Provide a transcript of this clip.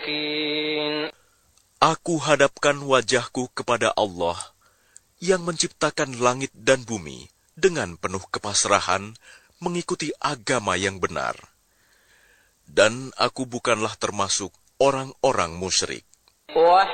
مشركين. Aku hadapkan wajahku kepada Allah yang menciptakan langit dan bumi dengan penuh kepasrahan mengikuti agama yang benar. Dan aku bukanlah termasuk orang-orang musyrik.